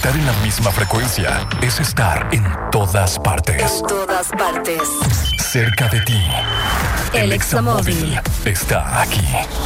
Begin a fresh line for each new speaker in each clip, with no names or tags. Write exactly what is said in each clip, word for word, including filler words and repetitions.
Estar en la misma frecuencia es estar en todas partes.
En todas partes.
Cerca de ti.
El Examóvil
está aquí.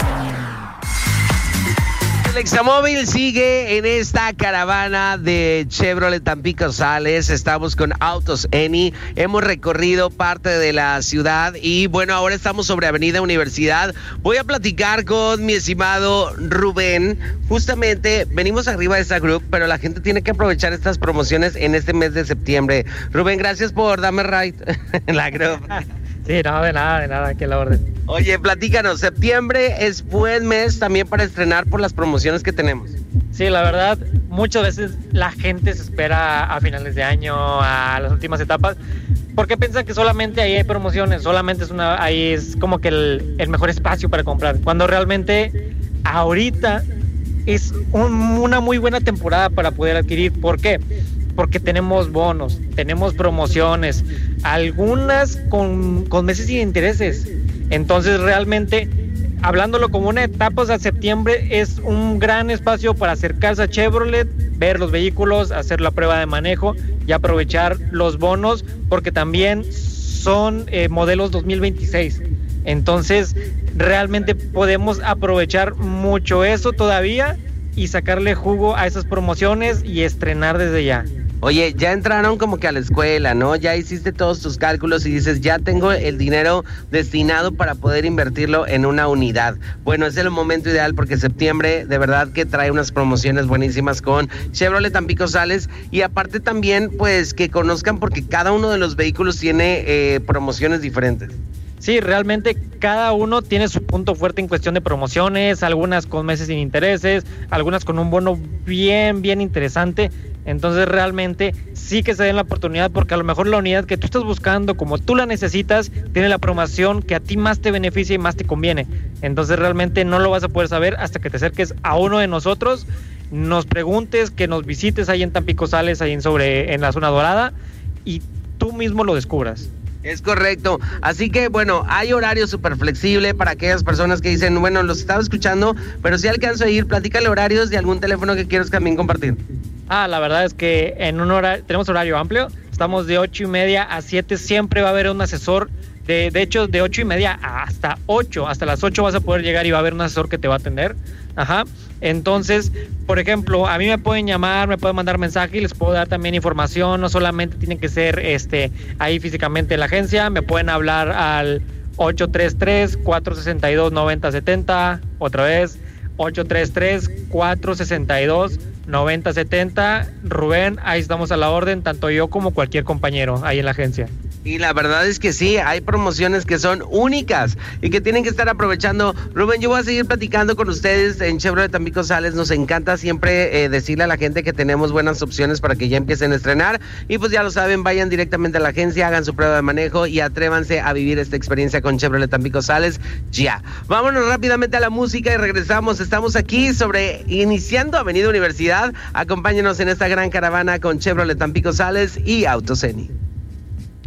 El Examóvil sigue en esta caravana de Chevrolet Tampico Sales. Estamos con Autos Eni. Hemos recorrido parte de la ciudad y bueno, ahora estamos sobre Avenida Universidad. Voy a platicar con mi estimado Rubén. Justamente venimos arriba de esta group, pero la gente tiene que aprovechar estas promociones en este mes de septiembre. Rubén, gracias por darme ride en la group.
Sí, no, de nada, de nada, aquí a la orden.
Oye, platícanos, septiembre es buen mes también para estrenar por las promociones que tenemos.
Sí, la verdad, muchas veces la gente se espera a finales de año, a las últimas etapas, porque piensan que solamente ahí hay promociones, solamente es una, ahí es como que el, el mejor espacio para comprar, cuando realmente ahorita es un, una muy buena temporada para poder adquirir. ¿Por qué? Porque tenemos bonos, tenemos promociones, algunas con, con meses sin intereses. Entonces realmente, hablándolo como una etapa, o sea, septiembre es un gran espacio para acercarse a Chevrolet, ver los vehículos, hacer la prueba de manejo y aprovechar los bonos, porque también son eh, modelos dos mil veintiséis. Entonces realmente podemos aprovechar mucho eso todavía y sacarle jugo a esas promociones y estrenar desde ya.
Oye, ya entraron como que a la escuela, ¿no? Ya hiciste todos tus cálculos y dices, ya tengo el dinero destinado para poder invertirlo en una unidad. Bueno, es el momento ideal porque septiembre de verdad que trae unas promociones buenísimas con Chevrolet Tampico Sales y aparte también pues que conozcan porque cada uno de los vehículos tiene eh, promociones diferentes.
Sí, realmente cada uno tiene su punto fuerte en cuestión de promociones, algunas con meses sin intereses, algunas con un bono bien, bien interesante. Entonces realmente sí que se den la oportunidad porque a lo mejor la unidad que tú estás buscando, como tú la necesitas, tiene la promoción que a ti más te beneficia y más te conviene. Entonces realmente no lo vas a poder saber hasta que te acerques a uno de nosotros, nos preguntes, que nos visites ahí en Tampico Sales, ahí en, sobre, en la zona dorada y tú mismo lo descubras.
Es correcto, así que bueno, hay horario súper flexible para aquellas personas que dicen, bueno, los estaba escuchando, pero si alcanzo a ir, platícale horarios de algún teléfono que quieras también compartir.
Ah, la verdad es que en un horario, tenemos horario amplio, estamos de ocho y media a siete, siempre va a haber un asesor, de, de hecho de ocho y media hasta ocho, hasta las ocho vas a poder llegar y va a haber un asesor que te va a atender, ajá. Entonces, por ejemplo, a mí me pueden llamar, me pueden mandar mensaje y les puedo dar también información, no solamente tienen que ser este ahí físicamente en la agencia, me pueden hablar al ocho tres tres, cuatro seis dos, nueve cero siete cero, otra vez ocho tres tres, cuatro seis dos, nueve cero siete cero. Rubén, ahí estamos a la orden, tanto yo como cualquier compañero ahí en la agencia.
Y la verdad es que sí, hay promociones que son únicas y que tienen que estar aprovechando. Rubén, yo voy a seguir platicando con ustedes en Chevrolet Tampico Sales. Nos encanta siempre eh, decirle a la gente que tenemos buenas opciones para que ya empiecen a estrenar. Y pues ya lo saben, vayan directamente a la agencia, hagan su prueba de manejo y atrévanse a vivir esta experiencia con Chevrolet Tampico Sales ya. Vámonos rápidamente a la música y regresamos. Estamos aquí sobre iniciando Avenida Universidad. Acompáñenos en esta gran caravana con Chevrolet Tampico Sales y Autos Eni.